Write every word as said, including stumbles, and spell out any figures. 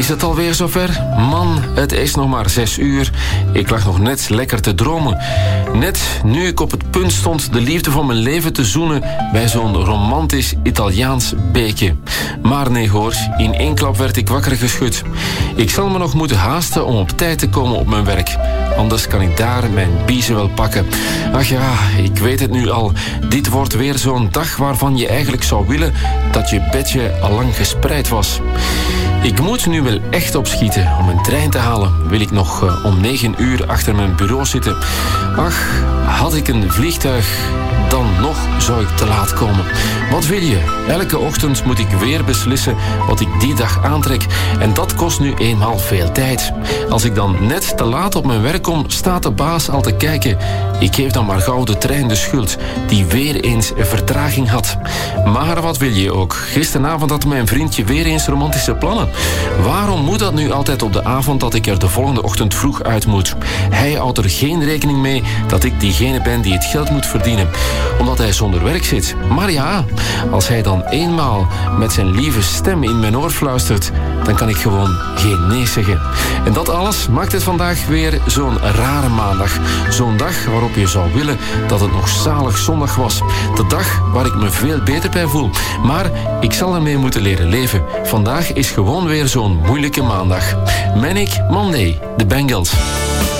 Is het alweer zover? Man, het is nog maar zes uur. Ik lag nog net lekker te dromen. Net nu ik op het punt stond de liefde van mijn leven te zoenen bij zo'n romantisch Italiaans beekje. Maar nee hoor, in één klap werd ik wakker geschud. Ik zal me nog moeten haasten om op tijd te komen op mijn werk. Anders kan ik daar mijn biezen wel pakken. Ach ja, ik weet het nu al. Dit wordt weer zo'n dag waarvan je eigenlijk zou willen dat je bedje al lang gespreid was. Ik moet nu wel echt opschieten. Om een trein te halen wil ik nog uh, om negen uur achter mijn bureau zitten. Ach, had ik een vliegtuig, dan nog zou ik te laat komen. Wat wil je? Elke ochtend moet ik weer beslissen wat ik die dag aantrek. En dat kost nu eenmaal veel tijd. Als ik dan net te laat op mijn werk kom, staat de baas al te kijken. Ik geef dan maar gauw de trein de schuld, die weer eens een vertraging had. Maar wat wil je ook? Gisteravond had mijn vriendje weer eens romantische plannen. Waarom moet dat nu altijd op de avond dat ik er de volgende ochtend vroeg uit moet? Hij houdt er geen rekening mee dat ik diegene ben die het geld moet verdienen, omdat hij zonder werk zit. Maar ja, als hij dan eenmaal met zijn lieve stem in mijn oor fluistert, dan kan ik gewoon geen nee zeggen. En dat alles maakt het vandaag weer zo'n rare maandag. Zo'n dag waarop je zou willen dat het nog zalig zondag was. De dag waar ik me veel beter bij voel. Maar ik zal ermee moeten leren leven. Vandaag is gewoon weer zo'n moeilijke maandag. Manic Monday, de Bengals.